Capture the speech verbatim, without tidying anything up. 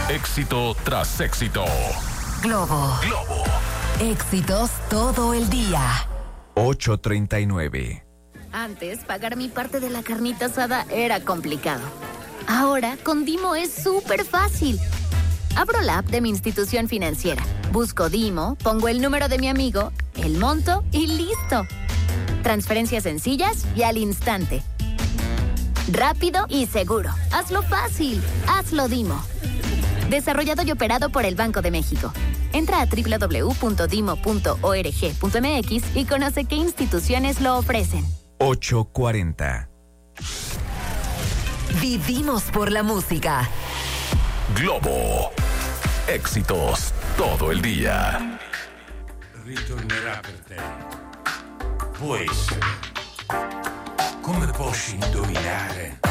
Éxito tras éxito. Globo. Globo. Éxitos todo el día. ocho treinta y nueve. Antes, pagar mi parte de la carnita asada era complicado. Ahora, con Dimo es súper fácil. Abro la app de mi institución financiera, busco Dimo, pongo el número de mi amigo, el monto y listo. Transferencias sencillas y al instante. Rápido y seguro. Hazlo fácil. Hazlo Dimo. Desarrollado y operado por el Banco de México. Entra a doble u doble u doble u punto dimo punto org punto m x y conoce qué instituciones lo ofrecen. ocho cuarenta. Vivimos por la música. Globo. Éxitos todo el día. Ritornerà per te. Può essere. Come posso indovinare?